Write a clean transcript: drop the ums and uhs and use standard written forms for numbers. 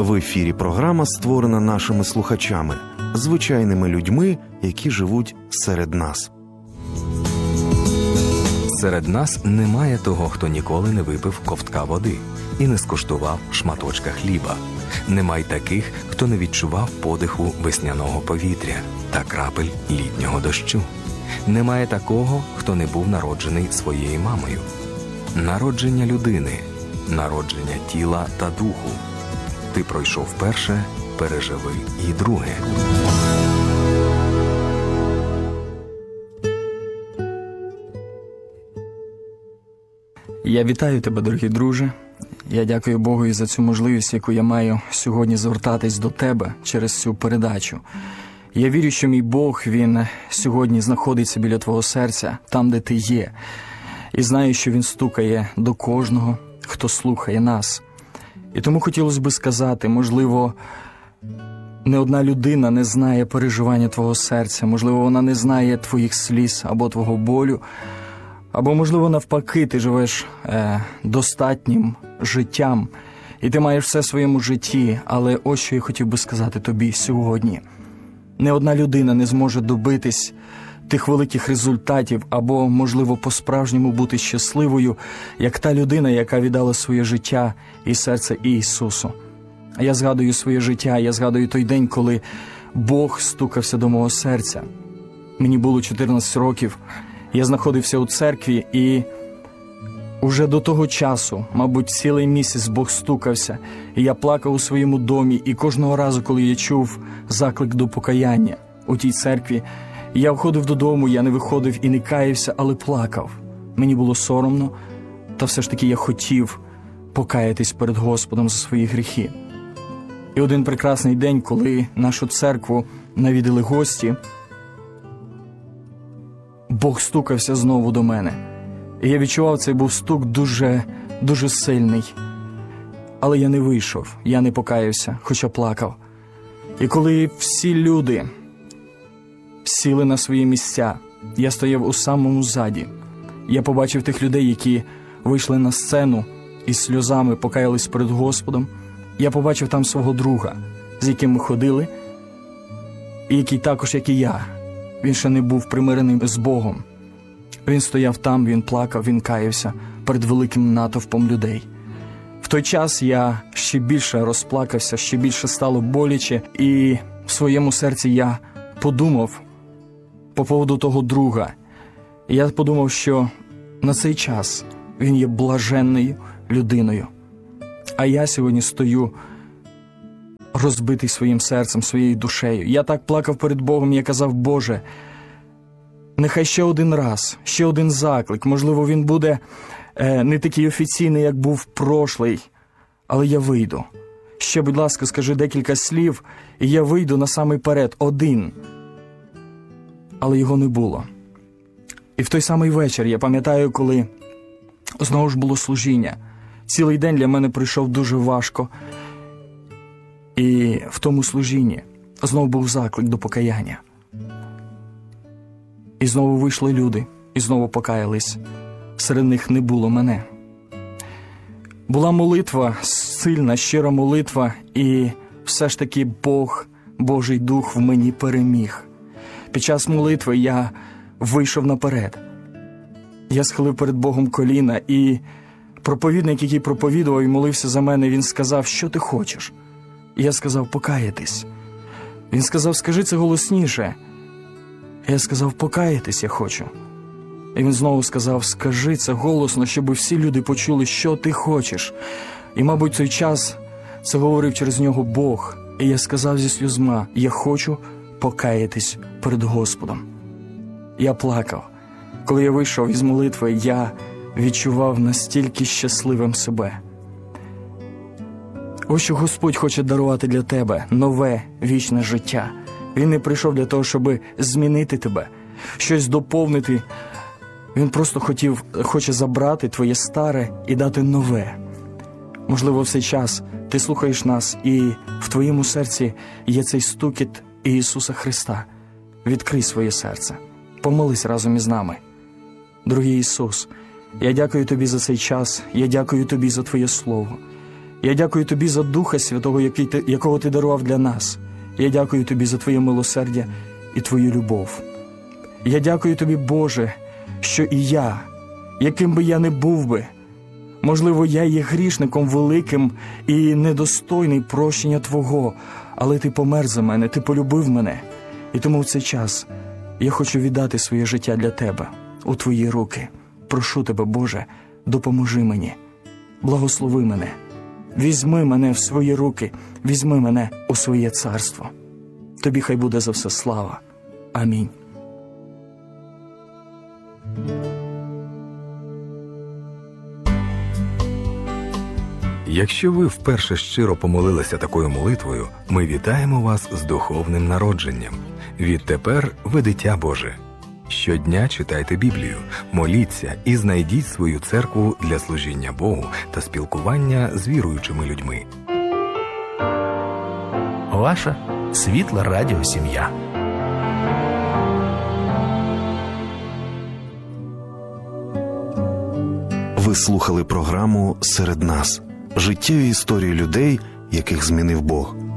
В ефірі програма, створена нашими слухачами, звичайними людьми, які живуть серед нас. Серед нас немає того, хто ніколи не випив ковтка води і не скуштував шматочка хліба. Немає таких, хто не відчував подиху весняного повітря та крапель літнього дощу. Немає такого, хто не був народжений своєю мамою. Народження людини, народження тіла та духу. Ти пройшов перше, переживи і друге. Я вітаю тебе, дорогий друже. Я дякую Богу і за цю можливість, яку я маю сьогодні звертатись до тебе через цю передачу. Я вірю, що мій Бог, Він сьогодні знаходиться біля твого серця, там, де ти є. І знаю, що Він стукає до кожного, хто слухає нас. І тому хотілося б сказати, можливо, не одна людина не знає переживання твого серця, можливо, вона не знає твоїх сліз або твого болю, або, можливо, навпаки, ти живеш достатнім життям, і ти маєш все в своєму житті, але ось що я хотів би сказати тобі сьогодні. Не одна людина не зможе добитись тих великих результатів або, можливо, по-справжньому бути щасливою, як та людина, яка віддала своє життя і серце Ісусу. Я згадую своє життя, я згадую той день, коли Бог стукався до мого серця. Мені було 14 років, я знаходився у церкві, і уже до того часу, мабуть, цілий місяць Бог стукався, і я плакав у своєму домі, і кожного разу, коли я чув заклик до покаяння у тій церкві, я входив додому, я не виходив і не каявся, але плакав. Мені було соромно, та все ж таки я хотів покаятись перед Господом за свої гріхи. І один прекрасний день, коли нашу церкву навідали гості, Бог стукався знову до мене. І я відчував, цей був стук дуже сильний. Але я не вийшов, я не покаявся, хоча плакав. І коли всі люди сіли на свої місця, я стояв у самому заді. Я побачив тих людей, які вийшли на сцену і з сльозами покаялись перед Господом. Я побачив там свого друга, з яким ми ходили, і який також, як і я, він ще не був примирений з Богом. Він стояв там, він плакав, він каявся перед великим натовпом людей. В той час я ще більше розплакався, ще більше стало боляче, і в своєму серці я подумав по поводу того друга. Я подумав, що на цей час він є блаженною людиною. А я сьогодні стою розбитий своїм серцем, своєю душею. Я так плакав перед Богом, я казав: Боже, нехай ще один раз, ще один заклик. Можливо, він буде не такий офіційний, як був прошлий, але я вийду. Ще, будь ласка, скажи декілька слів, і я вийду на самий перед, один. Але його не було. І в той самий вечір, я пам'ятаю, коли знову ж було служіння. Цілий день для мене пройшов дуже важко. І в тому служінні знову був заклик до покаяння. І знову вийшли люди, і знову покаялись. Серед них не було мене. Була молитва, сильна, щира молитва, і все ж таки Бог, Божий Дух в мені переміг. Під час молитви я вийшов наперед. Я схилив перед Богом коліна, і проповідник, який проповідував і молився за мене, він сказав: що ти хочеш? І я сказав: покаятись. Він сказав: скажи це голосніше. Я сказав: покаятись я хочу. І він знову сказав: скажи це голосно, щоб всі люди почули, що ти хочеш. І, мабуть, той час це говорив через нього Бог. І я сказав зі сльозма: я хочу покаятись перед Господом. Я плакав. Коли я вийшов із молитви, я відчував настільки щасливим себе. Ось що Господь хоче дарувати для тебе нове, вічне життя. Він не прийшов для того, щоб змінити тебе, щось доповнити. Він просто хоче забрати твоє старе і дати нове. Можливо, в цей час ти слухаєш нас, і в твоєму серці є цей стукіт Ісуса Христа. Відкрий своє серце. Помолись разом із нами. Дорогий Ісус, я дякую Тобі за цей час, я дякую Тобі за Твоє Слово. Я дякую Тобі за Духа Святого, якого Ти дарував для нас. Я дякую Тобі за Твоє милосердя і Твою любов. Я дякую Тобі, Боже, що і я, яким би я не був би, можливо, я є грішником великим і недостойний прощення Твого, але Ти помер за мене, Ти полюбив мене. І тому в цей час я хочу віддати своє життя для Тебе, у Твої руки. Прошу Тебе, Боже, допоможи мені, благослови мене, візьми мене в свої руки, візьми мене у своє царство. Тобі хай буде за все слава. Амінь. Якщо ви вперше щиро помолилися такою молитвою, ми вітаємо вас з духовним народженням. Відтепер ви дитя Боже. Щодня читайте Біблію, моліться і знайдіть свою церкву для служіння Богу та спілкування з віруючими людьми. Ваша світла радіосім'я. Ви слухали програму «Серед нас» – життєві історії людей, яких змінив Бог.